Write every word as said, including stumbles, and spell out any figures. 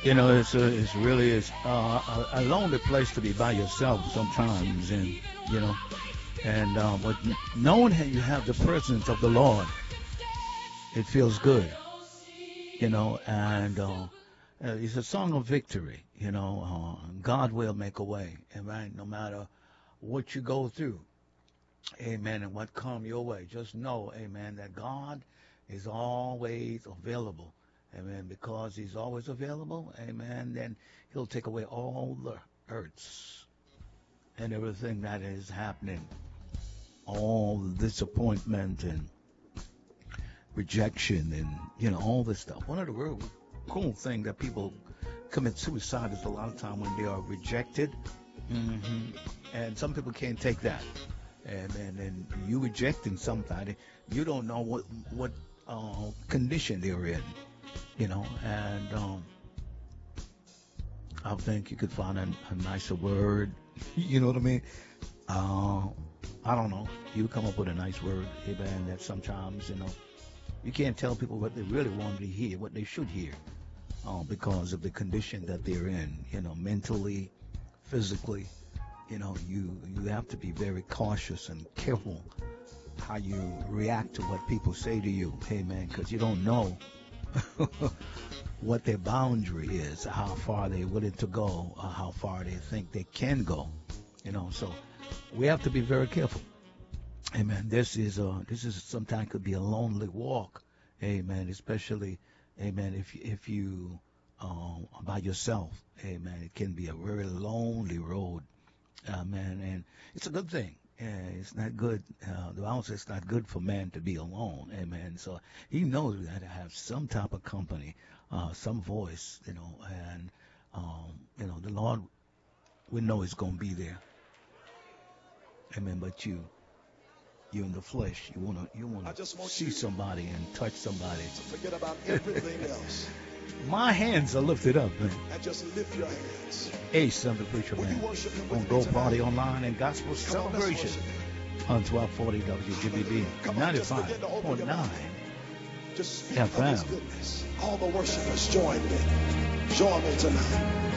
You know, it's a, it's really it's uh, a, a lonely place to be by yourself sometimes, and you know, and um, but knowing that you have the presence of the Lord, it feels good, you know, and uh, uh, it's a song of victory, you know. Uh, God will make a way, and right, no matter what you go through, Amen, and what come your way, just know, Amen, that God is always available. Amen. Because he's always available, amen, then he'll take away all the hurts and everything that is happening, all the disappointment and rejection and, you know, all this stuff. One of the real cool things that people commit suicide is a lot of time when they are rejected. hmm And some people can't take that. And, and, and you rejecting somebody, you don't know what, what uh, condition they're in. You know, and um, I think you could find a, a nicer word. You know what I mean? Uh, I don't know. You come up with a nice word, amen, that sometimes, you know, you can't tell people what they really want to hear, what they should hear, uh, because of the condition that they're in, you know, mentally, physically. You know, you, you have to be very cautious and careful how you react to what people say to you, amen, because you don't know what their boundary is, how far they're willing to go, or how far they think they can go. You know, so we have to be very careful. Amen. This is uh this is sometimes could be a lonely walk. Amen. Especially, amen, if if you um are by yourself. Amen. It can be a very lonely road. Amen. And it's a good thing. Yeah, it's not good. Uh, the Bible says it's not good for man to be alone. Amen. So he knows we got to have some type of company, uh, some voice, you know, and, um, you know, the Lord, we know he's going to be there. Amen. But you, you in the flesh, you want to, you want to see somebody and touch somebody. To forget about everything else. My hands are lifted up, man. And just lift your hands. Ace of the Preacher Man. On Go Party Online and Gospel Come on, Celebration on twelve forty W G B B ninety-five point nine Just speak F of his M. goodness. All the worshipers join me. Join me tonight.